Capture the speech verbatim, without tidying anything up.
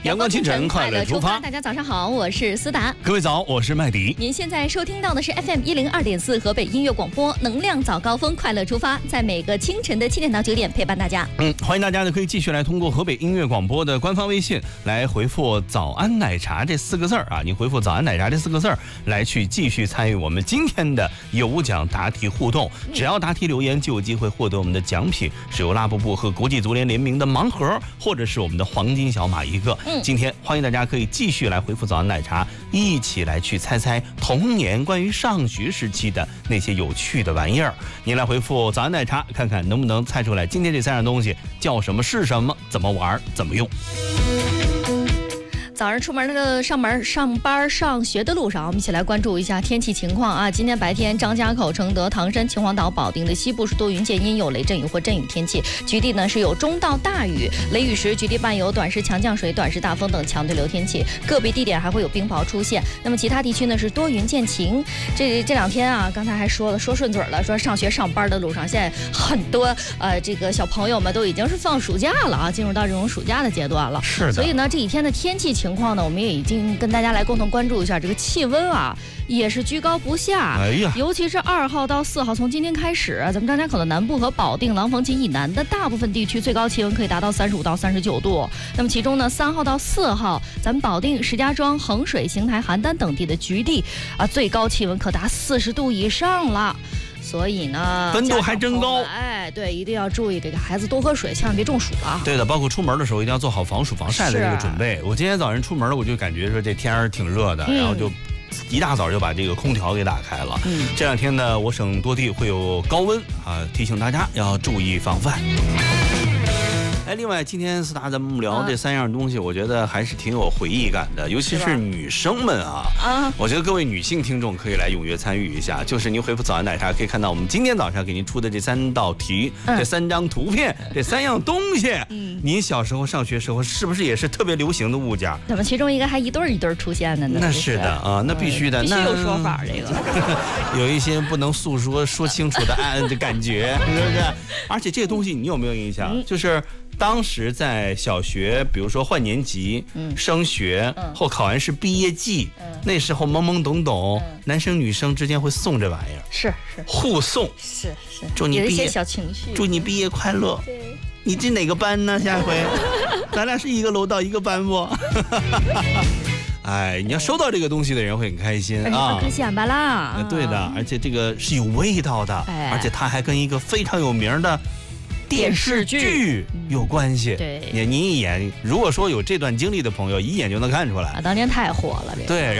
阳光清晨，快乐出发。 大家早上好，我是思达。 各位早，我是麦迪。 您现在收听到的是 F M 一零二点四河北音乐广播，能量早高峰，快乐出发，在每个清晨的七点到九点陪伴大家。 嗯，欢迎大家呢可以继续来通过河北音乐广播的官方微信来回复“早安奶茶”这四个字儿啊，你回复“早安奶茶”这四个字儿来去继续参与我们今天的有奖答题互动。只要答题留言就有机会获得我们的奖品，是由拉布布和国际足联联名的盲盒，或者是我们的黄金小马一个。嗯，今天欢迎大家可以继续来回复“早安奶茶”，一起来去猜猜童年关于上学时期的那些有趣的玩意儿。您来回复“早安奶茶”，看看能不能猜出来今天这三样东西叫什么、是什么、怎么玩、怎么用。 早上出门那个上门上班上学的路上，我们一起来关注一下天气情况啊。今天白天，张家口、承德、唐山、秦皇岛、保定的西部是多云见阴，有雷阵雨或阵雨天气，局地呢是有中到大雨，雷雨时局地伴有短时强降水、短时大风等强对流天气，个别地点还会有冰雹出现。那么其他地区呢是多云见晴。这这两天啊，刚才还说了说顺嘴了，说上学上班的路上，现在很多呃这个小朋友们都已经是放暑假了啊，进入到这种暑假的阶段了。 是的。所以呢，这几天的天气情况呢，我们也已经跟大家来共同关注一下，这个气温啊也是居高不下。 哎呀， 尤其是二号到四号，从今天开始，咱们张家口的南部和保定、廊坊及以南的大部分地区最高气温可以达到三十五到三十九度。那么其中呢，三号到四号，咱们保定、石家庄、衡水、邢台、邯郸等地的局地啊，最高气温可达四十度以上了。所以呢， 温度还真高。 哎，对，一定要注意，给孩子多喝水，千万别中暑了。 对的，包括出门的时候一定要做好防暑防晒的这个准备。我今天早上出门了，我就感觉说这天儿挺热的，嗯、然后就一大早就把这个空调给打开了。嗯，这两天呢，我省多地会有高温啊，提醒大家要注意防范。哎，另外今天思达咱们聊这三样东西，我觉得还是挺有回忆感的，尤其是女生们啊。啊，我觉得各位女性听众可以来踊跃参与一下，就是您回复“早安奶茶”可以看到我们今天早上给您出的这三道题，嗯、这三张图片，这三样东西，嗯，您小时候上学时候是不是也是特别流行的物件？ 怎么其中一个还一对一对出现的呢？ 那是的啊，那必须的， 必须有说法这个，有一些不能诉说说清楚的暗的感觉，是不是？而且这个东西你有没有印象？嗯、就是。当时在小学，比如说换年级、嗯、升学、嗯、或考完试毕业季，嗯、那时候懵懵懂懂，嗯、男生女生之间会送这玩意儿， 是是互送， 是是， 祝你毕业， 有一些小情绪， 祝你毕业快乐。对，你这哪个班呢？下回咱俩是一个楼道一个班不？哎，你要收到这个东西的人会很开心啊， 可显摆啦。 对的，而且这个是有味道的，哎、而且它还跟一个非常有名的电视剧有关系。 对， 你你一眼，如果说有这段经历的朋友，一眼就能看出来。 啊，当年太火了，这个。 对。